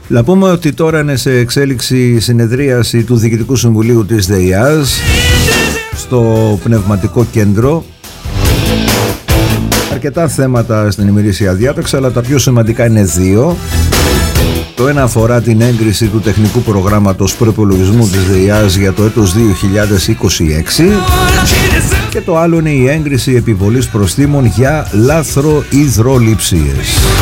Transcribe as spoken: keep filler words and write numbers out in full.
Να πούμε ότι τώρα είναι σε εξέλιξη συνεδρίαση του Διοικητικού Συμβουλίου της ΔΕΙΑΣ στο Πνευματικό Κέντρο. Αρκετά θέματα στην ημερήσια διάταξη, αλλά τα πιο σημαντικά είναι δύο. Το ένα αφορά την έγκριση του τεχνικού προγράμματος προϋπολογισμού της ΔΕΙΑΣ για το έτος δύο χιλιάδες είκοσι έξι και το άλλο είναι η έγκριση επιβολής προστίμων για λάθρο υδρολειψίες.